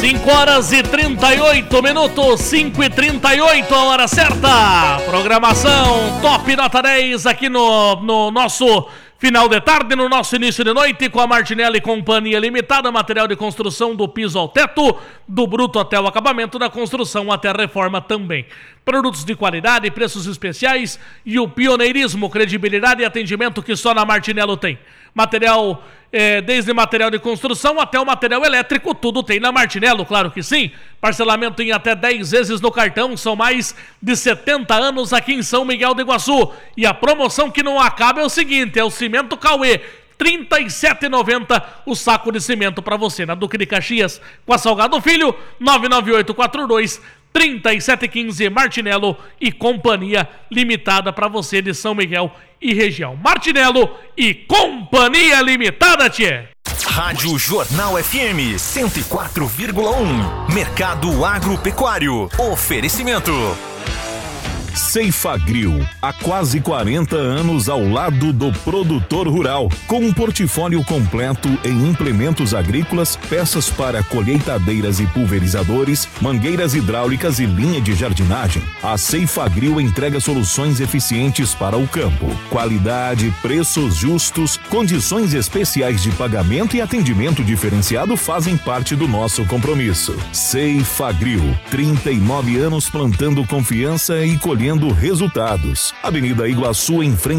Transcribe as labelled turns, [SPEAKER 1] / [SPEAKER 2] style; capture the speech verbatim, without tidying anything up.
[SPEAKER 1] cinco horas e trinta e oito minutos, cinco e trinta e oito, a hora certa. Programação Top Nota dez aqui no, no nosso final de tarde, no nosso início de noite, com a Martinelli Companhia Limitada, material de construção do piso ao teto, do bruto até o acabamento, da construção até a reforma também. Produtos de qualidade, preços especiais e o pioneirismo, credibilidade e atendimento que só na Martinello tem. Material, é, desde material de construção até o material elétrico, tudo tem na Martinello, claro que sim. Parcelamento em até dez vezes no cartão, são mais de setenta anos aqui em São Miguel do Iguaçu. E a promoção que não acaba é o seguinte, é o Cimento Cauê, trinta e sete reais e noventa centavos o saco de cimento para você. Na Duque de Caxias, com a Salgado Filho, nove nove oito quatro dois, três sete um cinco, Martinello e Companhia Limitada para você de São Miguel e região. Martinello e Companhia Limitada, tchê.
[SPEAKER 2] Rádio Jornal F M cento e quatro vírgula um. Mercado Agropecuário. Oferecimento.
[SPEAKER 3] Ceifagrill, há quase quarenta anos ao lado do produtor rural, com um portfólio completo em implementos agrícolas, peças para colheitadeiras e pulverizadores, mangueiras hidráulicas e linha de jardinagem. A Ceifagrill entrega soluções eficientes para o campo, qualidade, preços justos, condições especiais de pagamento e atendimento diferenciado fazem parte do nosso compromisso. Ceifagrill, trinta e nove anos plantando confiança e colhendo resultados. Avenida Iguaçu, em frente